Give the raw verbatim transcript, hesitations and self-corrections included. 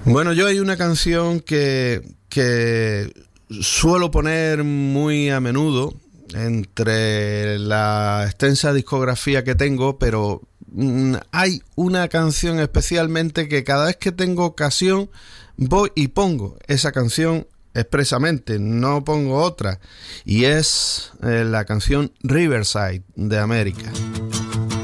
Bueno, yo hay una canción que, que suelo poner muy a menudo entre la extensa discografía que tengo, pero mm, hay una canción especialmente que cada vez que tengo ocasión voy y pongo esa canción expresamente, no pongo otra, y es eh, la canción Riverside de América.